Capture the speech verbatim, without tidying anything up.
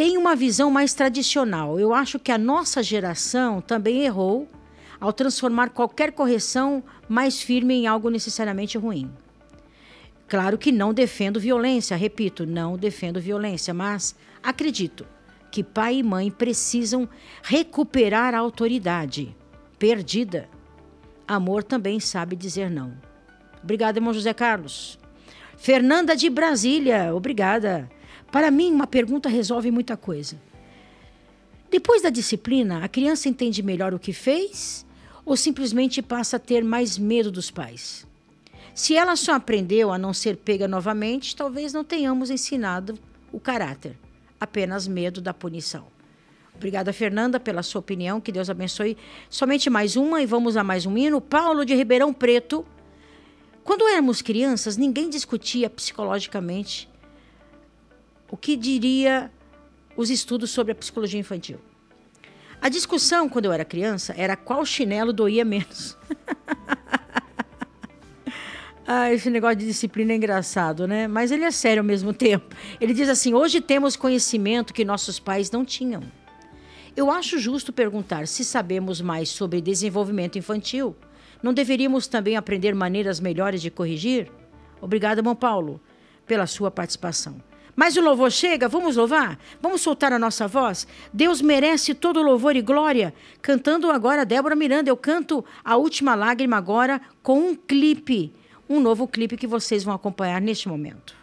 tem uma visão mais tradicional. Eu acho que a nossa geração também errou ao transformar qualquer correção mais firme em algo necessariamente ruim. Claro que não defendo violência, repito, não defendo violência, mas acredito que pai e mãe precisam recuperar a autoridade perdida. Amor também sabe dizer não. Obrigada, irmão José Carlos. Fernanda de Brasília, obrigada. Para mim, uma pergunta resolve muita coisa. Depois da disciplina, a criança entende melhor o que fez ou simplesmente passa a ter mais medo dos pais? Se ela só aprendeu a não ser pega novamente, talvez não tenhamos ensinado o caráter, apenas medo da punição. Obrigada, Fernanda, pela sua opinião, que Deus abençoe. Somente mais uma e vamos a mais um hino. Paulo de Ribeirão Preto. Quando éramos crianças, ninguém discutia psicologicamente o que diria os estudos sobre a psicologia infantil. A discussão, quando eu era criança, era qual chinelo doía menos. Ah, esse negócio de disciplina é engraçado, né? Mas ele é sério ao mesmo tempo. Ele diz assim, hoje temos conhecimento que nossos pais não tinham. Eu acho justo perguntar se sabemos mais sobre desenvolvimento infantil. Não deveríamos também aprender maneiras melhores de corrigir? Obrigada, irmão Paulo, pela sua participação. Mas o louvor chega, vamos louvar? Vamos soltar a nossa voz? Deus merece todo louvor e glória. Cantando agora, Débora Miranda, eu canto A Última Lágrima agora com um clipe. Um novo clipe que vocês vão acompanhar neste momento.